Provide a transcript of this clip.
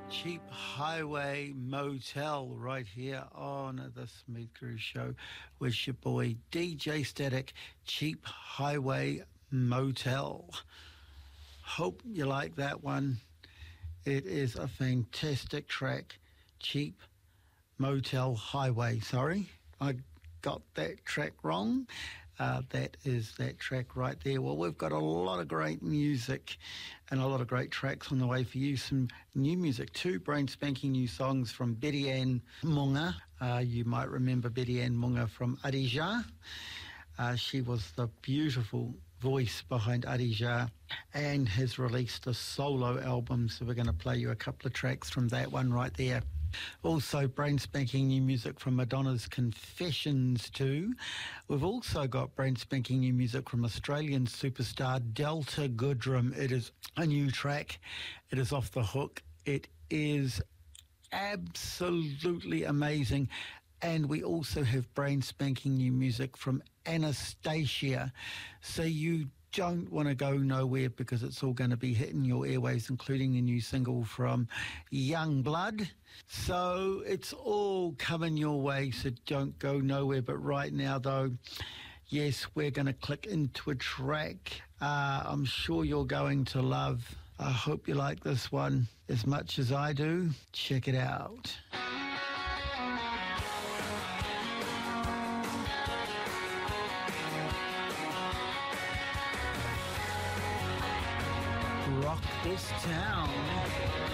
Cheap Highway Motel right here on the Smooth Groove Show with your boy DJ Static. Cheap Highway Motel. Hope you like that one. It is a fantastic track. Cheap Motel Highway. Sorry, I got that track wrong. That is that track right there. Well, we've got a lot of great music and a lot of great tracks on the way for you. Some new music, 2 brand spanking new songs from Betty Ann Munga. You might remember Betty Ann Munga from Adija. She was the beautiful voice behind Adija and has released a solo album. So we're going to play you a couple of tracks from that one right there. Also, brand spanking new music from Madonna's Confessions too. We've also got brand spanking new music from Australian superstar Delta Goodrem. It is a new track. It is off the hook. It is absolutely amazing. And we also have brand spanking new music from Anastacia. So you don't want to go nowhere because it's all going to be hitting your airwaves, including the new single from Youngblood. So it's all coming your way, so don't go nowhere. But right now, though, yes, we're going to click into a track I'm sure you're going to love. I hope you like this one as much as I do. Check it out. Rock this town.